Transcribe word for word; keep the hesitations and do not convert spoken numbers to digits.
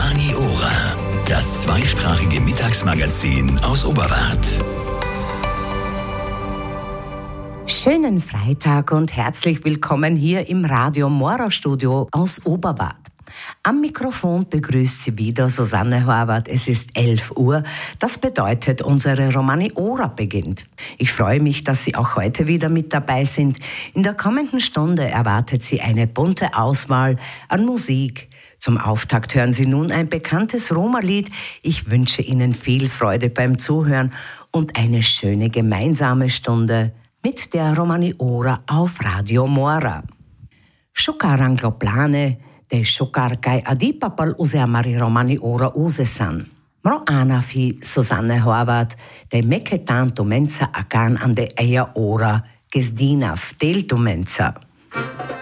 Romani Ora, das zweisprachige Mittagsmagazin aus Oberwart. Schönen Freitag und herzlich willkommen hier im Radio Mora Studio aus Oberwart. Am Mikrofon begrüßt Sie wieder Susanne Horvath. Es ist elf Uhr. Das bedeutet, unsere Romani Ora beginnt. Ich freue mich, dass Sie auch heute wieder mit dabei sind. In der kommenden Stunde erwartet Sie eine bunte Auswahl an Musik. Zum Auftakt hören Sie nun ein bekanntes Roma-Lied. Ich wünsche Ihnen viel Freude beim Zuhören und eine schöne gemeinsame Stunde mit der Romani Ora auf Radio Mora. Shukarangloplane de shukar kai adipapal useamari Romani Ora usesan. Mro anafi Susanne Horvath, de meke tanto mensa akan an de eia ora gesdinaf delto mensa.